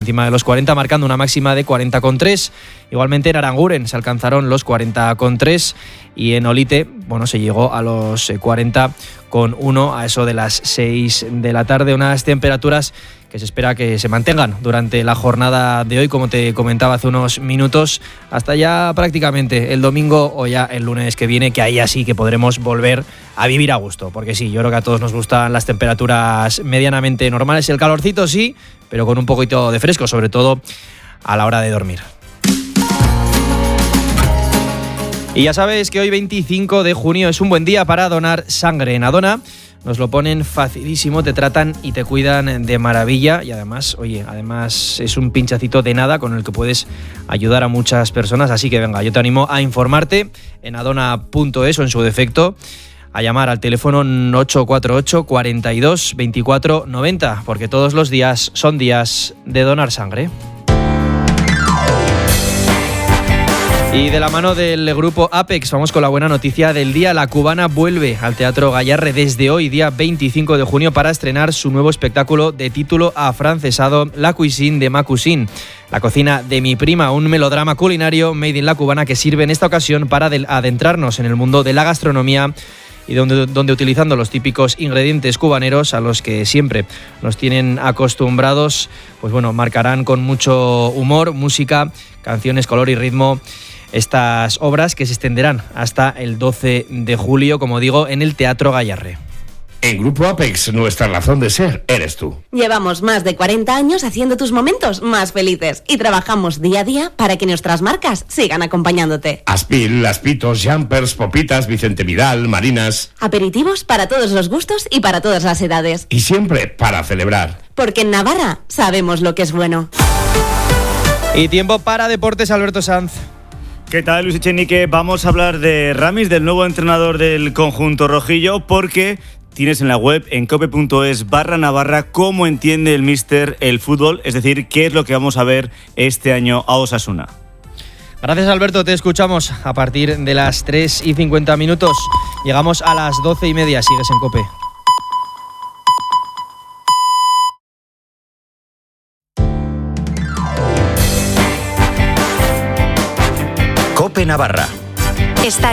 encima de los 40, marcando una máxima de 40,3. Igualmente en Aranguren se alcanzaron los 40,3 y en Olite, se llegó a los 40,1 a eso de las 6 de la tarde. Unas temperaturas que se espera que se mantengan durante la jornada de hoy, como te comentaba hace unos minutos, hasta ya prácticamente el domingo o ya el lunes que viene, que ahí así que podremos volver a vivir a gusto, porque sí, yo creo que a todos nos gustan las temperaturas medianamente normales, el calorcito sí, pero con un poquito de fresco, sobre todo a la hora de dormir. Y ya sabes que hoy 25 de junio es un buen día para donar sangre. En Adona nos lo ponen facilísimo, te tratan y te cuidan de maravilla y además es un pinchacito de nada con el que puedes ayudar a muchas personas, así que venga, yo te animo a informarte en adona.es o en su defecto a llamar al teléfono 848 42 24 90, porque todos los días son días de donar sangre. Y de la mano del grupo Apex vamos con la buena noticia del día. La Cubana vuelve al Teatro Gayarre desde hoy, día 25 de junio, para estrenar su nuevo espectáculo de título afrancesado, La Cuisine de ma Cousine, la cocina de mi prima, un melodrama culinario made in La Cubana que sirve en esta ocasión para adentrarnos en el mundo de la gastronomía y donde utilizando los típicos ingredientes cubaneros a los que siempre nos tienen acostumbrados, marcarán con mucho humor, música, canciones, color y ritmo estas obras que se extenderán hasta el 12 de julio, como digo, en el Teatro Gayarre. En Grupo Apex, nuestra razón de ser eres tú. Llevamos más de 40 años haciendo tus momentos más felices y trabajamos día a día para que nuestras marcas sigan acompañándote. Aspil, Aspitos, Jumpers, Popitas, Vicente Vidal, Marinas. Aperitivos para todos los gustos y para todas las edades. Y siempre para celebrar. Porque en Navarra sabemos lo que es bueno. Y tiempo para deportes, Alberto Sanz. ¿Qué tal, Luis Echenique? Vamos a hablar de Ramis, del nuevo entrenador del conjunto rojillo, porque tienes en la web, en cope.es/Navarra, cómo entiende el míster el fútbol, es decir, qué es lo que vamos a ver este año a Osasuna. Gracias, Alberto, te escuchamos a partir de las 3:50. Llegamos a las 12:30, sigues en Cope. Cope Navarra.